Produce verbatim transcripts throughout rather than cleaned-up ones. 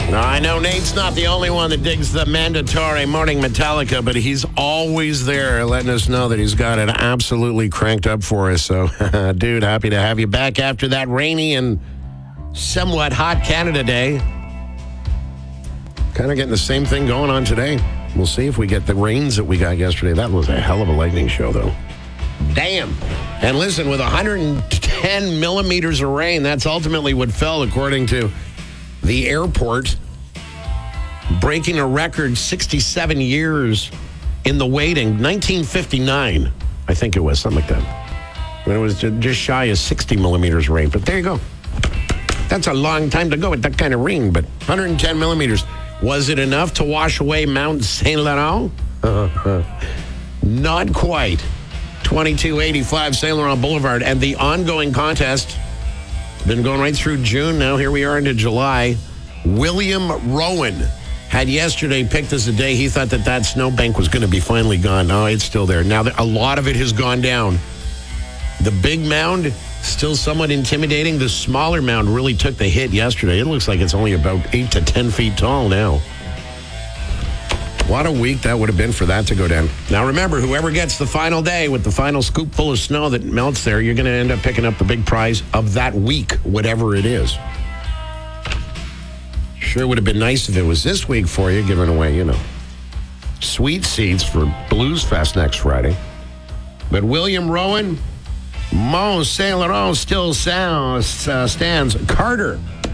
Now, I know Nate's not the only one that digs the mandatory morning Metallica, but he's always there letting us know that he's got it absolutely cranked up for us. So, dude, happy to have you back after that rainy and somewhat hot Canada Day. Kind of getting the same thing going on today. We'll see if we get the rains that we got yesterday. That was a hell of a lightning show, though. Damn. And listen, with one hundred ten millimeters of rain, that's ultimately what fell, according to the airport, breaking a record sixty-seven years in the waiting. nineteen fifty-nine, I think it was, something like that. When it was just shy of sixty millimeters of rain. But there you go. That's a long time to go with that kind of rain, but one hundred ten millimeters. Was it enough to wash away Mount Saint Laurent? Uh, not quite. twenty-two eighty-five Saint Laurent Boulevard. And the ongoing contest, been going right through June. Now here we are into July. William Rowan had yesterday picked as a day he thought that that snowbank was going to be finally gone. No, it's still there. Now a lot of it has gone down. The big mound, still somewhat intimidating. The smaller mound really took the hit yesterday. It looks like it's only about eight to ten feet tall now. What a week that would have been for that to go down. Now remember, whoever gets the final day with the final scoop full of snow that melts there, you're going to end up picking up the big prize of that week, whatever it is. Sure would have been nice if it was this week for you, giving away, you know, sweet seats for Blues Fest next Friday. But William Rowan, Mont Saint Laurent still sounds, uh, stands. Carter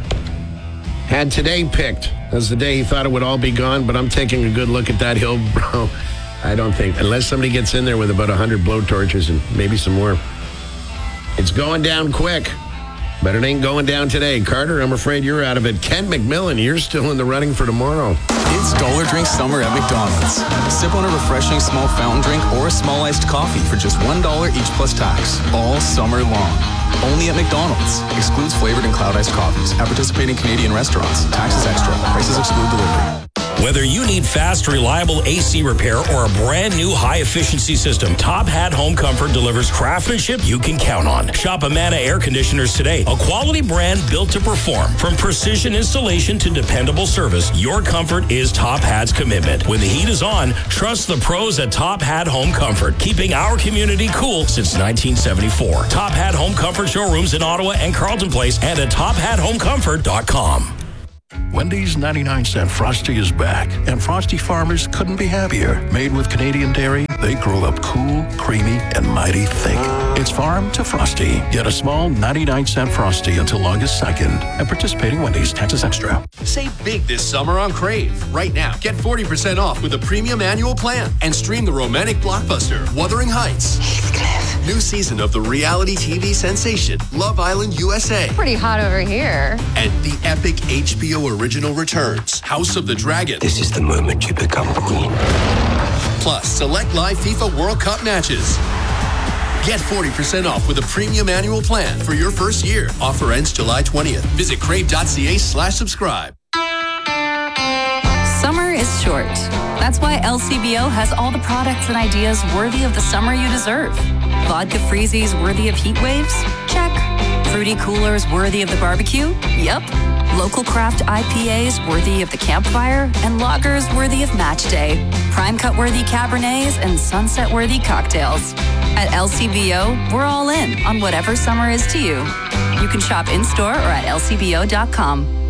had today picked as the day he thought it would all be gone, but I'm taking a good look at that hill, bro. I don't think, unless somebody gets in there with about one hundred blowtorches and maybe some more, it's going down quick, but it ain't going down today. Carter, I'm afraid you're out of it. Ken McMillan, you're still in the running for tomorrow. It's Dollar Drink Summer at McDonald's. Sip on a refreshing small fountain drink or a small iced coffee for just one dollar each plus tax, all summer long. Only at McDonald's. Excludes flavored and cloud iced coffees. At participating Canadian restaurants. Taxes extra. Prices exclude delivery. Whether you need fast, reliable A C repair or a brand new high-efficiency system, Top Hat Home Comfort delivers craftsmanship you can count on. Shop Amana Air Conditioners today, a quality brand built to perform. From precision installation to dependable service, your comfort is Top Hat's commitment. When the heat is on, trust the pros at Top Hat Home Comfort, keeping our community cool since nineteen seventy-four. Top Hat Home Comfort showrooms in Ottawa and Carleton Place and at top hat home comfort dot com. Wendy's ninety-nine cent Frosty is back, and Frosty farmers couldn't be happier. Made with Canadian dairy, they grow up cool, creamy, and mighty thick. It's farm to Frosty. Get a small ninety-nine cent Frosty until August second. At participating Wendy's, taxes extra. Save big this summer on Crave. Right now, get forty percent off with a premium annual plan and stream the romantic blockbuster, Wuthering Heights. Heathcliff. New season of the reality T V sensation, Love Island U S A. Pretty hot over here. And the epic H B O original returns, House of the Dragon. This is the moment you become queen. Plus, select live FIFA World Cup matches. Get forty percent off with a premium annual plan for your first year. Offer ends July twentieth. Visit crave.ca slash subscribe. Summer is short. That's why L C B O has all the products and ideas worthy of the summer you deserve. Vodka freezies worthy of heat waves? Check. Fruity coolers worthy of the barbecue? Yep. Local craft I P As worthy of the campfire? And lagers worthy of match day. Prime cut worthy Cabernets and sunset worthy cocktails. At L C B O, we're all in on whatever summer is to you. You can shop in-store or at L C B O dot com.